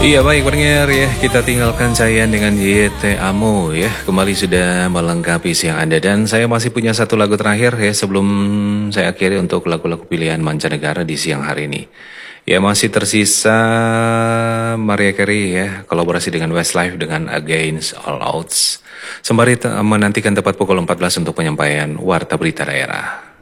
Iya baik pendengar ya, kita tinggalkan Cayan dengan YT Amo ya. Kembali sudah melengkapi siang Anda dan saya masih punya satu lagu terakhir ya sebelum saya akhiri untuk lagu-lagu pilihan mancanegara di siang hari ini. Ya masih tersisa Mariah Carey ya, kolaborasi dengan Westlife dengan Against All Odds. Sembari menantikan tepat pukul 14 untuk penyampaian Warta Berita Daerah.